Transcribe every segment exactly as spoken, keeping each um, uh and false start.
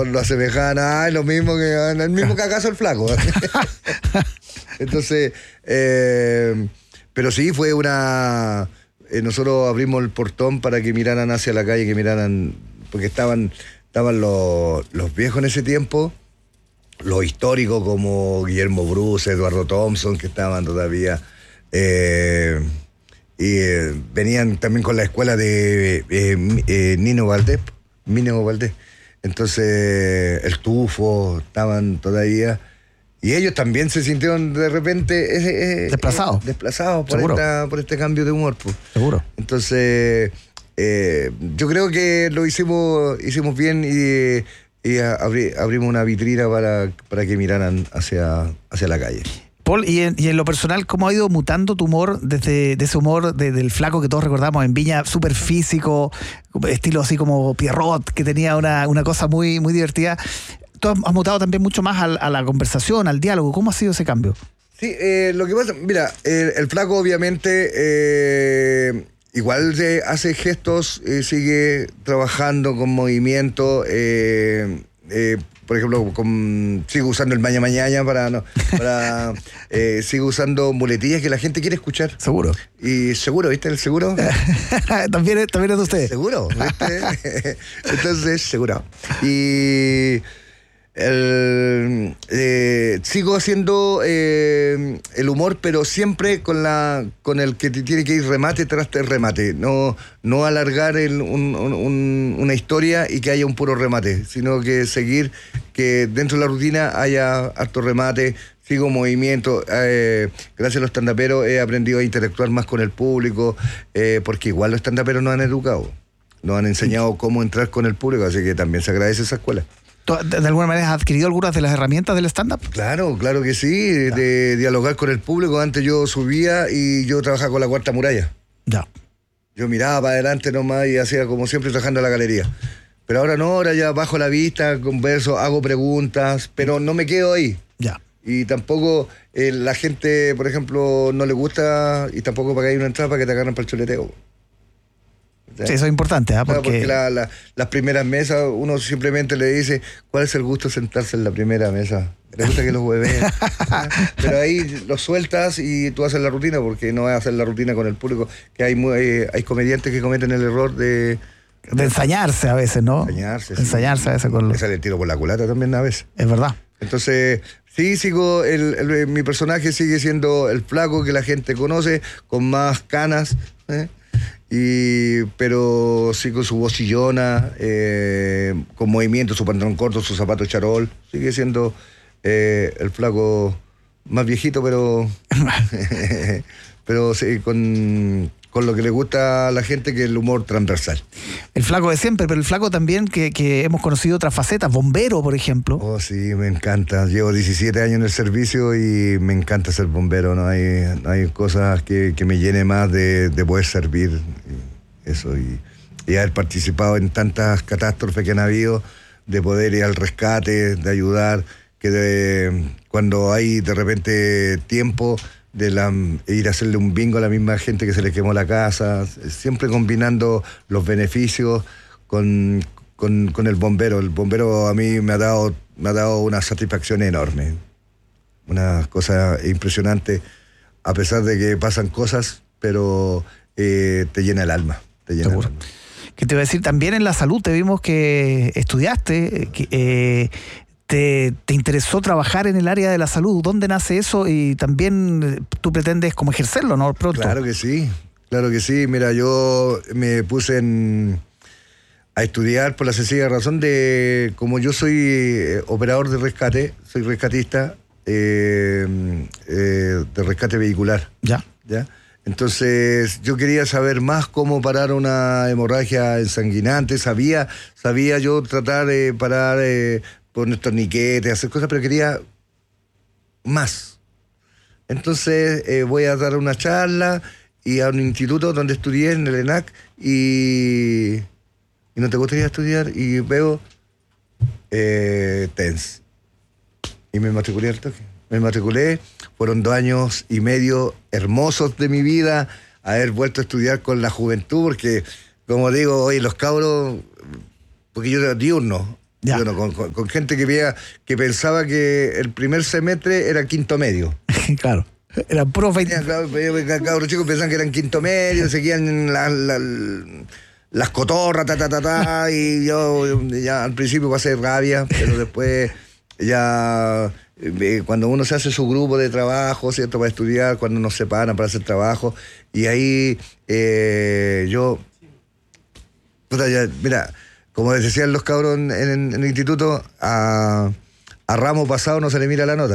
lo, lo asemejaban a lo mismo que el mismo cagazo el flaco. Entonces, eh, pero sí fue una... Eh, nosotros abrimos el portón para que miraran hacia la calle, que miraran, porque estaban, estaban los, los viejos en ese tiempo, los históricos como Guillermo Bruce, Eduardo Thompson, que estaban todavía, eh, y eh, venían también con la escuela de eh, eh, Nino Valdés, Nino Valdés. Entonces, el Tufo, estaban todavía... Y ellos también se sintieron de repente eh, eh, desplazados eh, desplazados por, esta, por este cambio de humor. Pues. Seguro. Entonces, eh, yo creo que lo hicimos hicimos bien y, y abri, abrimos una vitrina para, para que miraran hacia, hacia la calle. Paul, y en, y en lo personal, ¿cómo ha ido mutando tu humor desde de ese humor de, del flaco que todos recordamos en Viña, súper físico, estilo así como Pierrot, que tenía una, una cosa muy, muy divertida? Tú has mutado también mucho más a, a la conversación, al diálogo. ¿Cómo ha sido ese cambio? Sí, eh, lo que pasa, mira, el, el flaco obviamente eh, igual se hace gestos, eh, sigue trabajando con movimiento, eh, eh, por ejemplo, con, sigue usando el maña mañana para, no, para eh, sigue usando muletillas que la gente quiere escuchar. Seguro. Y seguro, ¿viste? El seguro. también, es, también es de usted. Seguro, ¿viste? Entonces, seguro. Y... El, eh, sigo haciendo eh, el humor, pero siempre con la con el que tiene que ir remate tras el remate, no, no alargar el, un, un, una historia y que haya un puro remate, sino que seguir que dentro de la rutina haya harto remate, sigo movimiento. Eh, gracias a los estandaperos he aprendido a interactuar más con el público, eh, porque igual los estandaperos nos han educado, nos han enseñado cómo entrar con el público, así que también se agradece esa escuela. ¿De alguna manera has adquirido algunas de las herramientas del stand-up? Claro, claro que sí, ya. De dialogar con el público. Antes yo subía y yo trabajaba con la cuarta muralla. Ya. Yo miraba para adelante nomás y hacía como siempre trabajando en la galería. Pero ahora no, ahora ya bajo la vista, converso, hago preguntas, pero no me quedo ahí. Ya. Y tampoco eh, la gente, por ejemplo, no le gusta y tampoco pagáis una entrada para que te agarren para el chuleteo. Sí, eso es importante, ¿eh? Porque, claro, porque la, la, las primeras mesas uno simplemente le dice ¿cuál es el gusto de sentarse en la primera mesa? Le gusta que los hueveen. Pero ahí lo sueltas y tú haces la rutina, porque no vas a hacer la rutina con el público, que hay muy, hay, hay comediantes que cometen el error de de ensañarse a veces, ¿no? Ensañarse, Ensañarse sí. a veces con los... Le sale el tiro por la culata también a veces. Es verdad. Entonces, sí, sigo, el, el, mi personaje sigue siendo el flaco que la gente conoce, con más canas, ¿eh? Y, pero sí con su voz chillona, eh, con movimiento, su pantalón corto, su zapato charol. Sigue siendo eh, el flaco más viejito, pero pero sí, con, con lo que le gusta a la gente, que es el humor transversal. El flaco de siempre, pero el flaco también que, que hemos conocido otras facetas, bombero, por ejemplo. Oh, sí, me encanta. Llevo diecisiete años en el servicio y me encanta ser bombero. No hay, no hay cosas que, que me llene más de, de poder servir. Eso, y, y haber participado en tantas catástrofes que han habido, de poder ir al rescate, de ayudar, que de, cuando hay de repente tiempo, de la, ir a hacerle un bingo a la misma gente que se le quemó la casa, siempre combinando los beneficios con, con, con el bombero. El bombero a mí me ha dado, me ha dado una satisfacción enorme, una cosa impresionante, a pesar de que pasan cosas, pero eh, te llena el alma, te llena Seguro. el alma. Que te iba a decir, también en la salud te vimos que estudiaste, que, eh, Te, te interesó trabajar en el área de la salud. ¿Dónde nace eso? Y también tú pretendes como ejercerlo, ¿no? Pronto. Claro que sí, claro que sí. Mira, yo me puse en, a estudiar por la sencilla razón de, como yo soy eh, operador de rescate, soy rescatista eh, eh, de rescate vehicular. Ya. ¿Ya? Entonces yo quería saber más cómo parar una hemorragia ensanguinante. Sabía, sabía yo tratar de parar... Eh, poner torniquetes, hacer cosas, pero quería más. Entonces eh, voy a dar una charla y a un instituto donde estudié, en el ENAC, y, y no te gustaría estudiar, y veo eh, T E N S. Y me matriculé al toque. Me matriculé, fueron dos años y medio hermosos de mi vida, haber vuelto a estudiar con la juventud, porque, como digo, hoy los cabros, porque yo era diurno, Ya. Bueno, con, con, con gente que, veía, que pensaba que el primer semestre era quinto medio. Claro. Eran puros veinte. Claro, cabros chicos pensaban que eran quinto medio, seguían la, la, las cotorras, ta, ta, ta, ta, y yo ya al principio pasé rabia, pero después ya eh, cuando uno se hace su grupo de trabajo, ¿cierto? Para estudiar, cuando nos separan para hacer trabajo, y ahí eh, yo, puta, ya, mira, como decían los cabros en, en, en el instituto, a... A ramo pasado no se le mira la nota.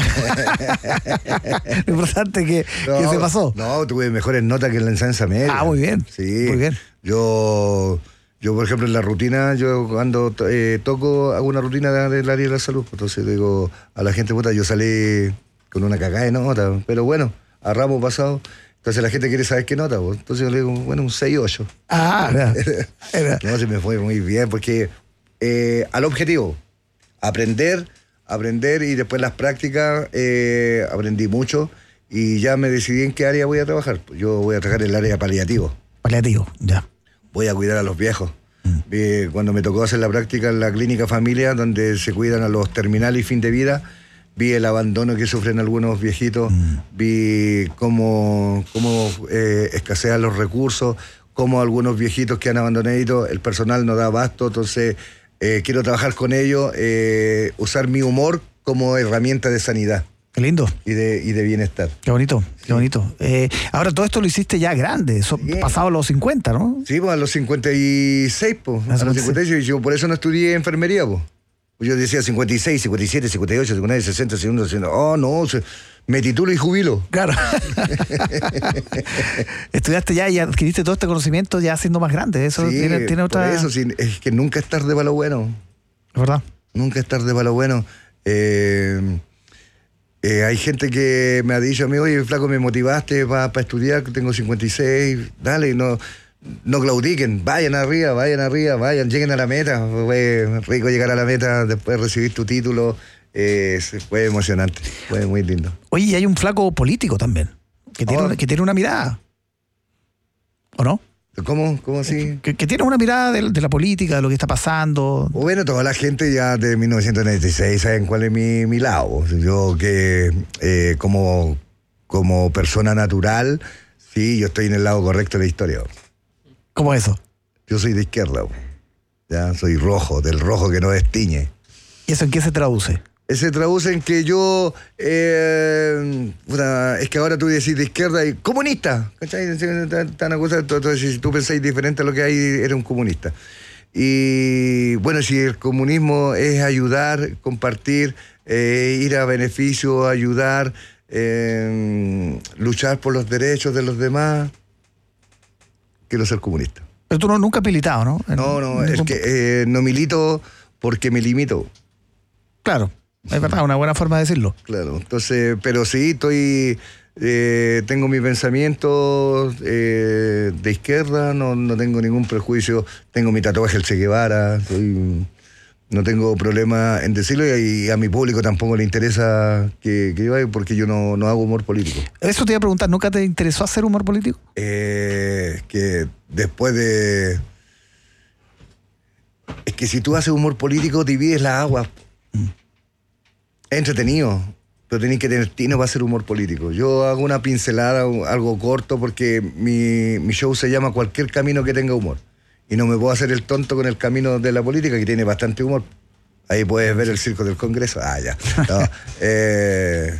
Lo importante que, no, que se pasó. No, tuve mejores notas que en la enseñanza media. Ah, muy bien. Sí. Muy bien. Yo, yo por ejemplo, en la rutina, yo cuando eh, toco, hago una rutina del área de la salud. Entonces digo a la gente, puta, yo salí con una cagada de nota. Pero bueno, a ramo pasado. Entonces la gente quiere saber qué nota. Pues. Entonces yo le digo, bueno, un seis ocho. Ah, era, era. No, se me fue muy bien porque eh, al objetivo. Aprender, aprender y después las prácticas, eh, aprendí mucho y ya me decidí en qué área voy a trabajar. Yo voy a trabajar en el área paliativo. Paliativo, ya. Voy a cuidar a los viejos. Mm. Eh, cuando me tocó hacer la práctica en la clínica familia, donde se cuidan a los terminales y fin de vida, vi el abandono que sufren algunos viejitos, mm. vi cómo, cómo eh, escasean los recursos, cómo algunos viejitos que han abandonado, el personal no da abasto, entonces... Eh, quiero trabajar con ellos, eh, usar mi humor como herramienta de sanidad. Qué lindo. Y de, y de bienestar. Qué bonito, sí. qué bonito. Eh, ahora todo esto lo hiciste ya grande, so, sí. pasado los cincuenta, ¿no? Sí, pues a los cincuenta y seis, pues. A los cincuenta y seis, yo por eso no estudié enfermería, pues. Yo decía cincuenta y seis, cincuenta y siete, cincuenta y ocho, cincuenta y nueve, sesenta, sesenta, sesenta. Oh, no, me titulo y jubilo. Claro. Estudiaste ya y adquiriste todo este conocimiento ya siendo más grande. Eso sí, tiene, tiene otra. Por eso, sí, es que nunca es tarde para lo bueno. ¿Es verdad? Nunca es tarde para lo bueno. Eh, eh, hay gente que me ha dicho a mí, oye, flaco, me motivaste para pa estudiar, tengo cincuenta y seis, dale, no. No claudiquen, vayan arriba, vayan arriba, vayan, lleguen a la meta. Fue rico llegar a la meta, después recibir tu título. Eh, fue emocionante, fue muy lindo. Oye, y hay un flaco político también, que tiene, oh. una, que tiene una mirada, ¿o no? ¿Cómo? ¿Cómo así? Que, que tiene una mirada de, de la política, de lo que está pasando. Bueno, toda la gente ya de mil novecientos noventa y seis saben cuál es mi, mi lado. Yo que eh, como, como persona natural, sí, yo estoy en el lado correcto de la historia. ¿Cómo eso? Yo soy de izquierda, ya soy rojo, del rojo que no destiñe. ¿Y eso en qué se traduce? Se traduce en que yo, eh, una, es que ahora tú decís de izquierda y comunista, ¿cachai? Tan acusado, si tú pensáis diferente a lo que hay, eres un comunista. Y bueno, si el comunismo es ayudar, compartir, eh, ir a beneficio, ayudar, eh, luchar por los derechos de los demás, quiero ser comunista. Pero tú no, nunca has militado, ¿no? En, no, no, es que eh, no milito porque me limito. Claro, es verdad, una buena forma de decirlo. Claro, entonces, pero sí, estoy, eh, tengo mi pensamiento eh, de izquierda, no, no tengo ningún prejuicio, tengo mi tatuaje el Che Guevara, soy... No tengo problema en decirlo y a mi público tampoco le interesa que, que yo vaya porque yo no, no hago humor político. Eso te iba a preguntar, ¿nunca te interesó hacer humor político? Eh, que después de... Es que si tú haces humor político divides las aguas. Mm. Es entretenido, pero tenés que tener tino para hacer humor político. Yo hago una pincelada, algo corto, porque mi, mi show se llama Cualquier Camino que Tenga Humor. Y no me puedo hacer el tonto con el camino de la política, que tiene bastante humor. Ahí puedes ver el circo del Congreso. Ah, ya. No, eh,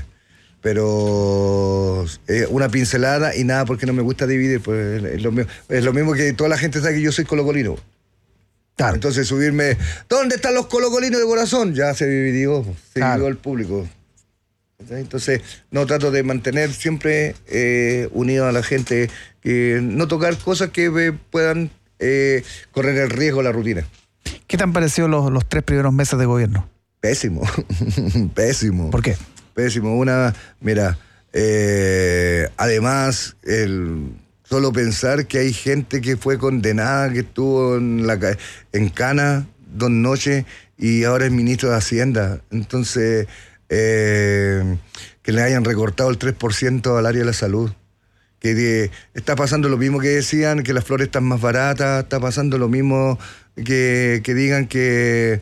pero eh, una pincelada y nada, porque no me gusta dividir. Pues es lo mismo, es lo mismo que toda la gente sabe que yo soy colocolino. Claro. Entonces subirme, ¿dónde están los colocolinos de corazón? Ya se dividió, se claro. dividió el público. Entonces, no trato de mantener siempre eh, unido a la gente, que no tocar cosas que eh, puedan... Eh, correr el riesgo de la rutina. ¿Qué te han parecido los, los tres primeros meses de gobierno? Pésimo, pésimo. ¿Por qué? Pésimo. Una, mira, eh, además, el solo pensar que hay gente que fue condenada, que estuvo en, la, en cana dos noches y ahora es ministro de Hacienda. Entonces, eh, que le hayan recortado el tres por ciento al área de la salud. Que de, está pasando lo mismo que decían, que las flores están más baratas, está pasando lo mismo que, que digan que,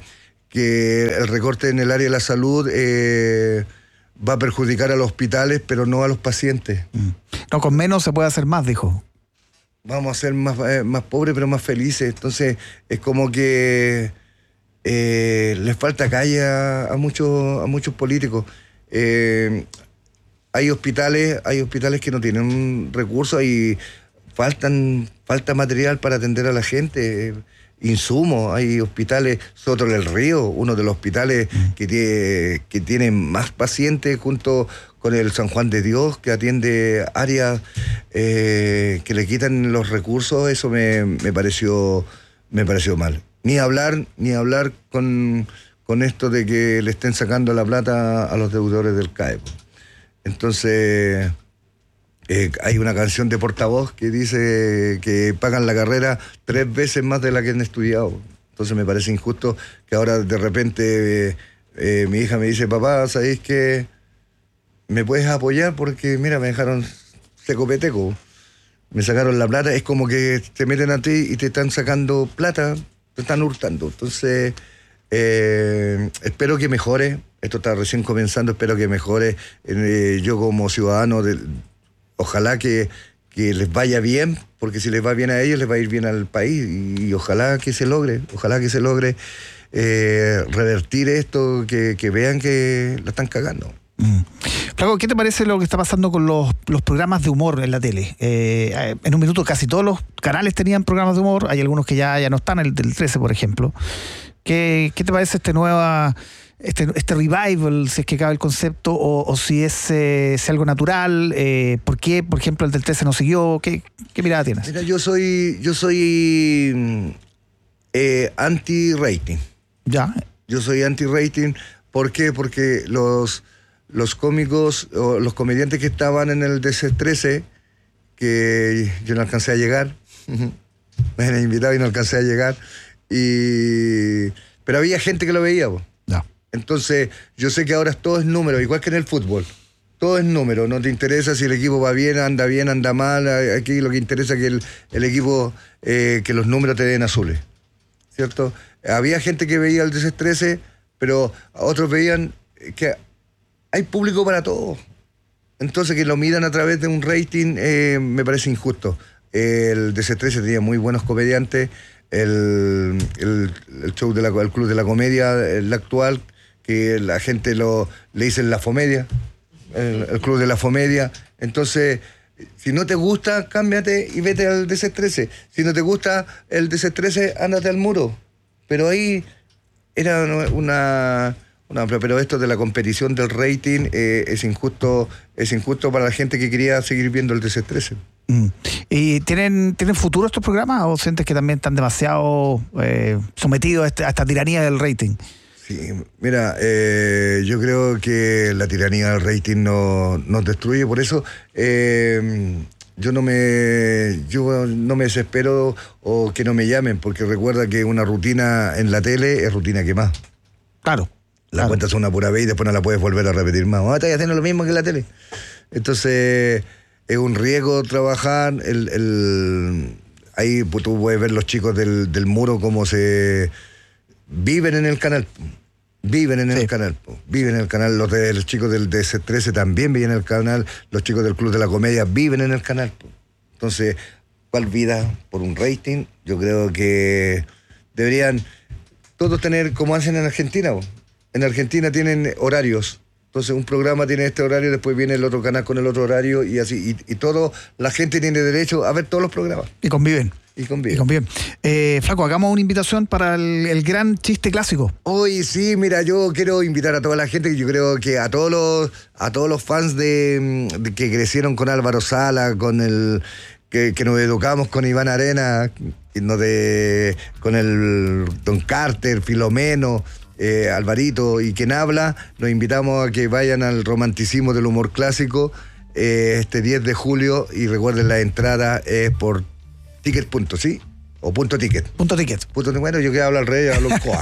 que el recorte en el área de la salud eh, va a perjudicar a los hospitales, pero no a los pacientes. Mm. No, con menos se puede hacer más, dijo. Vamos a ser más, eh, más pobres, pero más felices. Entonces, es como que eh, les falta calle a, a, muchos, a muchos políticos. Eh, hay hospitales, hay hospitales que no tienen recursos y faltan, falta material para atender a la gente. Insumos, hay hospitales, Soto del Río, uno de los hospitales que tiene, que tiene más pacientes junto con el San Juan de Dios, que atiende áreas eh, que le quitan los recursos. Eso me, me pareció me pareció mal. Ni hablar, ni hablar con, con esto de que le estén sacando la plata a los deudores del C A E. Entonces, eh, hay una canción de Portavoz que dice que pagan la carrera tres veces más de la que han estudiado. Entonces me parece injusto que ahora de repente eh, eh, mi hija me dice, papá, ¿sabéis que me puedes apoyar? Porque mira, me dejaron seco peteco, me sacaron la plata. Es como que te meten a ti y te están sacando plata, te están hurtando. Entonces, eh, espero que mejore. Esto está recién comenzando, espero que mejore. Eh, yo como ciudadano, de, ojalá que, que les vaya bien, porque si les va bien a ellos, les va a ir bien al país. Y, y ojalá que se logre, ojalá que se logre eh, revertir esto, que, que vean que la están cagando. Mm. Flaco, ¿qué te parece lo que está pasando con los, los programas de humor en la tele? Eh, en un minuto casi todos los canales tenían programas de humor, hay algunos que ya, ya no están, el del trece, por ejemplo. ¿Qué, qué te parece este nueva... Este, este revival, si es que cabe el concepto, o, o si es, eh, es algo natural? Eh, ¿Por qué, por ejemplo, el del trece no siguió? ¿Qué, qué mirada tienes? Mira, yo soy yo soy eh, anti-rating. Ya. Yo soy anti-rating. ¿Por qué? Porque los, los cómicos, o los comediantes que estaban en el D C trece, que yo no alcancé a llegar, me han invitado y no alcancé a llegar, y pero había gente que lo veía, po. Ya. Entonces, yo sé que ahora todo es número, igual que en el fútbol. Todo es número, no te interesa si el equipo va bien, anda bien, anda mal. Aquí lo que interesa es que el, el equipo, eh, que los números te den azules, ¿cierto? Había gente que veía el D C trece, pero otros veían que hay público para todo. Entonces, que lo midan a través de un rating eh, me parece injusto. El D C trece tenía muy buenos comediantes. El, el, el show del de Club de la Comedia, el actual, que la gente lo le dicen la Fomedia, el, el Club de la Fomedia. Entonces, si no te gusta, cámbiate y vete al D C trece. Si no te gusta el D C trece, ándate al Muro. Pero ahí era una... una pero esto de la competición del rating eh, es injusto, es injusto para la gente que quería seguir viendo el D C trece. Mm. ¿Y tienen, tienen futuro estos programas o sientes que también están demasiado eh, sometidos a, este, a esta tiranía del rating? Sí, mira, eh, yo creo que la tiranía del rating no, nos destruye, por eso eh, yo no me yo no me desespero o que no me llamen, porque recuerda que una rutina en la tele es rutina quemada. Claro. La claro. cuentas una pura vez y después no la puedes volver a repetir más. Oh, estás haciendo lo mismo que en la tele. Entonces, es un riesgo trabajar. El, el, ahí pues, tú puedes ver los chicos del, del Muro cómo se viven en el canal. Viven en sí. el canal. Viven en el canal. Los, de, los chicos del D C trece también viven en el canal. Los chicos del Club de la Comedia viven en el canal. Entonces, ¿cuál vida por un rating? Yo creo que deberían todos tener como hacen en Argentina. ¿no? En Argentina tienen horarios. Entonces un programa tiene este horario, después viene el otro canal con el otro horario y así. Y, y todo, la gente tiene derecho a ver todos los programas. Y conviven. Y conviven. Y conviven. Eh, Flaco, hagamos una invitación para el, el gran chiste clásico. Hoy sí, mira, yo quiero invitar a toda la gente, yo creo que a todos los, a todos los fans de, de que crecieron con Álvaro Sala, con el... Que, que nos educamos con Iván Arena, y no de, con el Don Carter, Filomeno, eh, Alvarito y quien habla, los invitamos a que vayan al romanticismo del humor clásico eh, este diez de julio y recuerden la entrada es por ticket punto, ¿sí? O punto ticket. Punto ticket. Punto, bueno, yo que hablo al rey, yo hablo coa.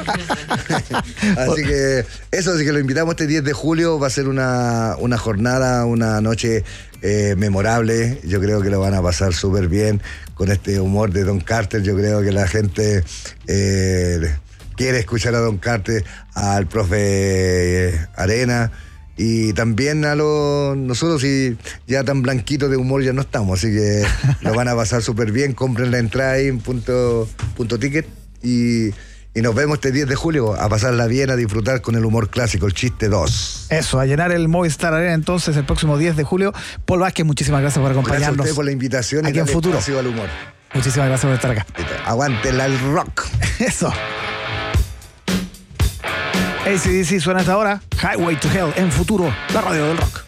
Así que eso, así que lo invitamos este diez de julio, va a ser una, una jornada, una noche eh, memorable. Yo creo que lo van a pasar súper bien con este humor de Don Carter. Yo creo que la gente eh, quiere escuchar a Don Carter, al profe Arena. Y también a los nosotros, y ya tan blanquitos de humor ya no estamos, así que lo van a pasar súper bien. Compren la entrada ahí en punto, punto ticket y, y nos vemos este diez de julio a pasarla bien, a disfrutar con el humor clásico, el chiste dos. Eso, a llenar el Movistar Arena entonces el próximo diez de julio. Paul Vázquez, muchísimas gracias por acompañarnos. Gracias a usted por la invitación aquí y en Futuro al humor. Muchísimas gracias por estar acá. Aguántela el rock. Eso. A C D C suena hasta ahora. Highway to Hell en Futuro, la radio del rock.